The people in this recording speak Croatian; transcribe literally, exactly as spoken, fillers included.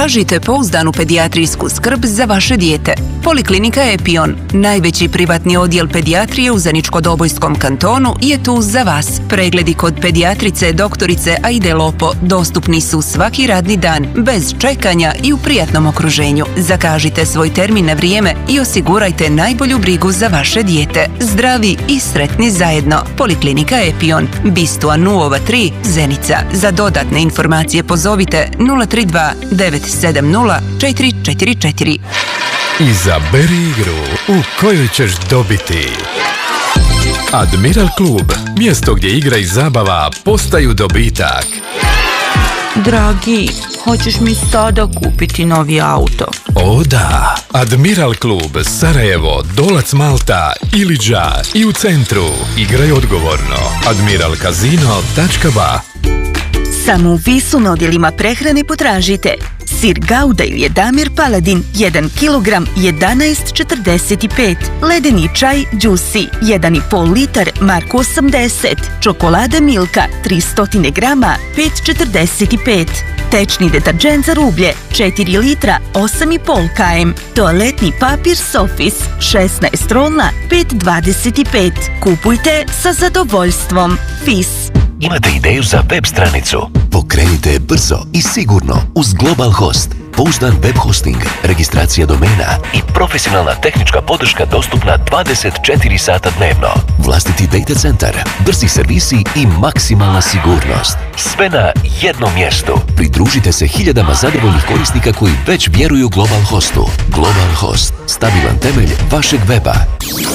Tražite pouzdanu pedijatrijsku skrb za vaše dijete. Poliklinika Epion, najveći privatni odjel pedijatrije u Zeničko-Dobojskom kantonu, je tu za vas. Pregledi kod pedijatrice doktorice Aide Lopo dostupni su svaki radni dan, bez čekanja i u prijatnom okruženju. Zakažite svoj termin na vrijeme i osigurajte najbolju brigu za vaše dijete. Zdravi i sretni zajedno. Poliklinika Epion, Bistua Nuova tri, Zenica. Za dodatne informacije pozovite nula tri dva devet sedam nula četiri četiri četiri. Izaberi igru u kojoj ćeš dobiti. Admiral Klub, mjesto gdje igra i zabava postaju dobitak. Dragi, hoćeš mi sada kupiti novi auto? O da, Admiral Klub, Sarajevo, Dolac Malta, Iliđa i u centru. Igraj odgovorno. admiral casino tačka ba. Samo u Visu na odjelima prehrane potražite sir Gouda ili Jedamir Paladin jedan kilogram jedanaest četrdeset pet, ledeni čaj Juicy jedan i pol litar Marko osamdeset, čokolada Milka tristo grama pet četrdeset pet, tečni deterdžent za rublje četiri litra osam i pol kilograma, toaletni papir Sofis šesnaest rolna pet dvadeset pet. Kupujte sa zadovoljstvom. Fis. Imate ideju za web stranicu? Pokrenite je brzo i sigurno uz Global Host. Pouzdan web hosting, registracija domena i profesionalna tehnička podrška dostupna dvadeset četiri sata dnevno. Vlastiti data centar, brzi servisi i maksimalna sigurnost. Sve na jednom mjestu. Pridružite se hiljadama zadovoljnih korisnika koji već vjeruju Global Hostu. Global Host, stabilan temelj vašeg weba.